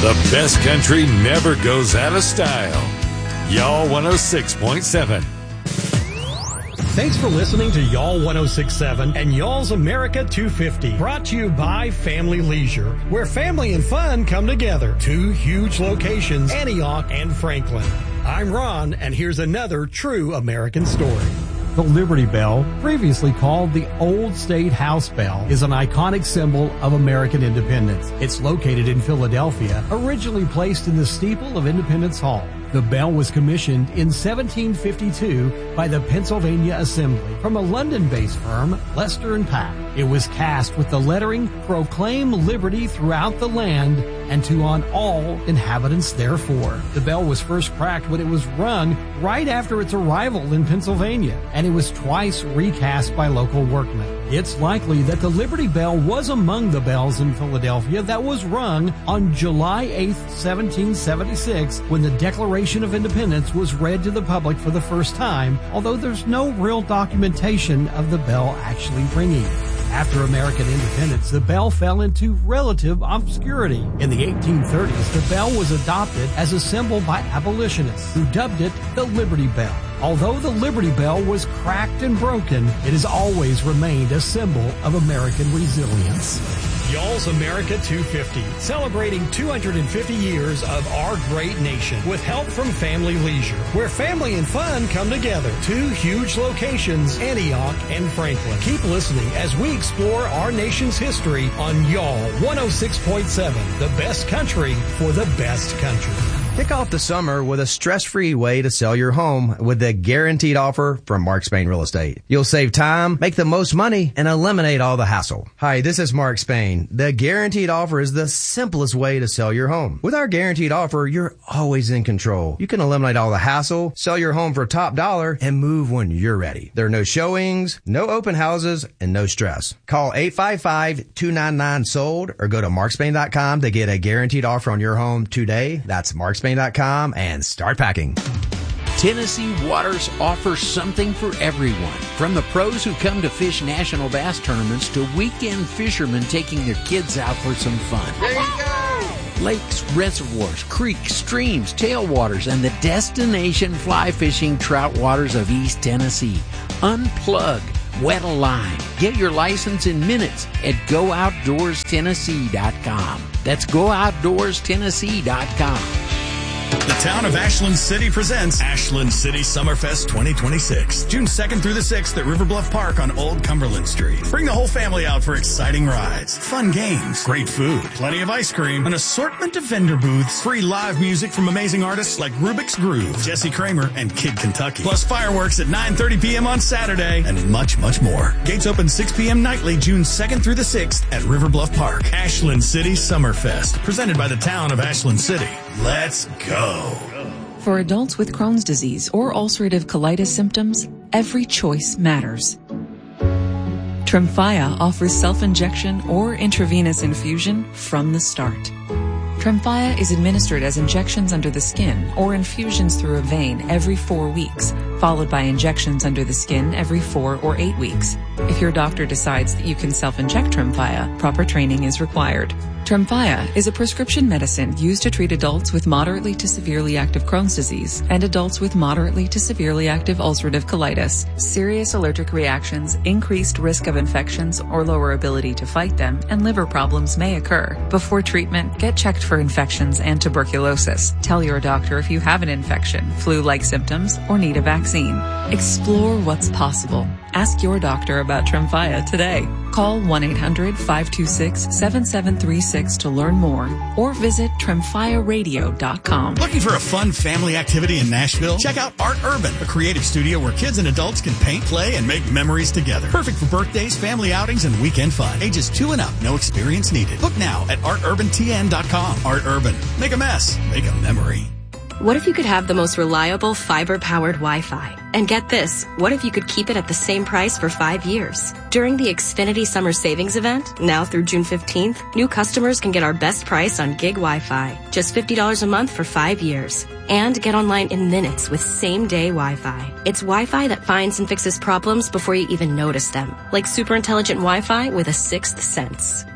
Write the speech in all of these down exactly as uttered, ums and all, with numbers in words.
The best country never goes out of style. Y'all one oh six point seven. Thanks for listening to Y'all one oh six point seven and Y'all's America two fifty. Brought to you by Family Leisure, where family and fun come together. Two huge locations, Antioch and Franklin. I'm Ron, and here's another true American story. The Liberty Bell, previously called the Old State House Bell, is an iconic symbol of American independence. It's located in Philadelphia, originally placed in the steeple of Independence Hall. The bell was commissioned in seventeen fifty-two by the Pennsylvania Assembly from a London-based firm, Lester and Pack. It was cast with the lettering, "Proclaim liberty throughout the land and to on all inhabitants therefore." The bell was first cracked when it was rung right after its arrival in Pennsylvania, and it was twice recast by local workmen. It's likely that the Liberty Bell was among the bells in Philadelphia that was rung on July eighth, seventeen seventy-six, when the Declaration of Independence was read to the public for the first time, although there's no real documentation of the bell actually ringing. After American independence, the bell fell into relative obscurity. In the eighteen thirties, the bell was adopted as a symbol by abolitionists who dubbed it the Liberty Bell. Although the Liberty Bell was cracked and broken, it has always remained a symbol of American resilience. Y'all's America two fifty, celebrating two hundred fifty years of our great nation with help from Family Leisure, where family and fun come together. Two huge locations, Antioch and Franklin. Keep listening as we explore our nation's history on Y'all one oh six point seven, the best country for the best country. Kick off the summer with a stress-free way to sell your home with the guaranteed offer from Mark Spain Real Estate. You'll save time, make the most money, and eliminate all the hassle. Hi, this is Mark Spain. The guaranteed offer is the simplest way to sell your home. With our guaranteed offer, you're always in control. You can eliminate all the hassle, sell your home for top dollar, and move when you're ready. There are no showings, no open houses, and no stress. Call eight five five, two nine nine, sold or go to mark spain dot com to get a guaranteed offer on your home today. That's mark spain dot com and start packing. Tennessee Waters offers something for everyone. From the pros who come to fish national bass tournaments to weekend fishermen taking their kids out for some fun. There you go! Lakes, reservoirs, creeks, streams, tailwaters, and the destination fly fishing trout waters of East Tennessee. Unplug. Wet a line. Get your license in minutes at go outdoors tennessee dot com. That's go outdoors tennessee dot com. The town of Ashland City presents Ashland City Summerfest twenty twenty-six, June second through the sixth at River Bluff Park on Old Cumberland Street. Bring the whole family out for exciting rides, fun games, great food, plenty of ice cream, an assortment of vendor booths, free live music from amazing artists like Rubik's Groove, Jesse Kramer, and Kid Kentucky, plus fireworks at nine thirty p.m. on Saturday, and much, much more. Gates open six p.m. nightly, June second through the sixth at River Bluff Park. Ashland City Summerfest, presented by the town of Ashland City. Let's go. For adults with Crohn's disease or ulcerative colitis symptoms, every choice matters. Tremfya offers self-injection or intravenous infusion from the start. Tremfya is administered as injections under the skin or infusions through a vein every four weeks, followed by injections under the skin every four or eight weeks. If your doctor decides that you can self-inject Tremfya, proper training is required. Tremfya is a prescription medicine used to treat adults with moderately to severely active Crohn's disease and adults with moderately to severely active ulcerative colitis. Serious allergic reactions, increased risk of infections or lower ability to fight them, and liver problems may occur. Before treatment, get checked for infections and tuberculosis. Tell your doctor if you have an infection, flu-like symptoms, or need a vaccine. Explore what's possible. Ask your doctor about Tremfya today. Call one eight hundred, five two six, seven seven three six to learn more or visit tremfya radio dot com. Looking for a fun family activity in Nashville? Check out Art Urban, a creative studio where kids and adults can paint, play, and make memories together. Perfect for birthdays, family outings, and weekend fun. Ages two and up, no experience needed. Book now at art urban t n dot com. Art Urban. Make a mess. Make a memory. What if you could have the most reliable fiber-powered Wi-Fi? And get this, what if you could keep it at the same price for five years? During the Xfinity Summer Savings Event, now through June fifteenth, new customers can get our best price on gig Wi-Fi, just fifty dollars a month for five years. And get online in minutes with same-day Wi-Fi. It's Wi-Fi that finds and fixes problems before you even notice them, like super intelligent Wi-Fi with a sixth sense.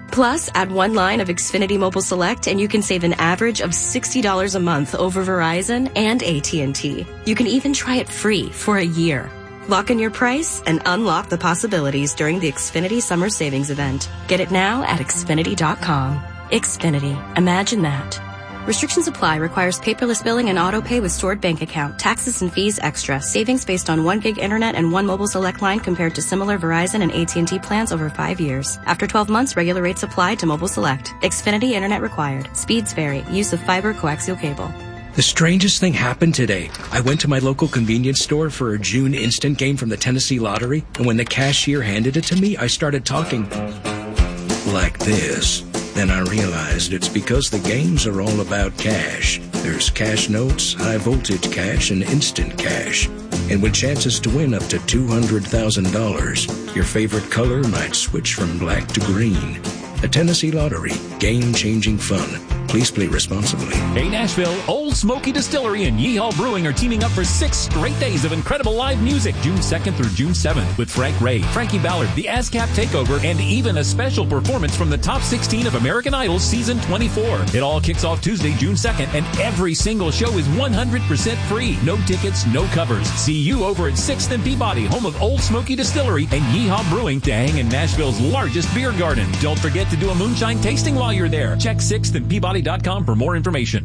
Plus, add one line of Xfinity Mobile Select and you can save an average of sixty dollars a month over Verizon and A T and T. You can even try it free for a year. Lock in your price and unlock the possibilities during the Xfinity Summer Savings Event. Get it now at Xfinity dot com. Xfinity. Imagine that. Restrictions apply. Requires paperless billing and auto pay with stored bank account. Taxes and fees extra. Savings based on one gig internet and one mobile select line compared to similar Verizon and A T and T plans over five years. After twelve months, regular rates apply to mobile select. Xfinity internet required. Speeds vary. Use of fiber coaxial cable. The strangest thing happened today. I went to my local convenience store for a June instant game from the Tennessee Lottery, and when the cashier handed it to me, I started talking like this. Then I realized it's because the games are all about cash. There's cash notes, high voltage cash, and instant cash. And with chances to win up to two hundred thousand dollars, your favorite color might switch from black to green. The Tennessee Lottery, game-changing fun. Please play responsibly. Hey Nashville, Old Smoky Distillery and Yeehaw Brewing are teaming up for six straight days of incredible live music, June second through June seventh, with Frank Ray, Frankie Ballard, the ASCAP Takeover, and even a special performance from the top sixteen of American Idol Season twenty-four. It all kicks off Tuesday, June second, and every single show is one hundred percent free. No tickets, no covers. See you over at sixth and Peabody, home of Old Smoky Distillery and Yeehaw Brewing, to hang in Nashville's largest beer garden. Don't forget to do a moonshine tasting while you're there. Check sixth and Peabody dot com for more information.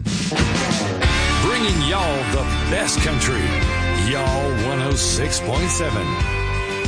Bringing y'all the best country. Y'all one oh six point seven.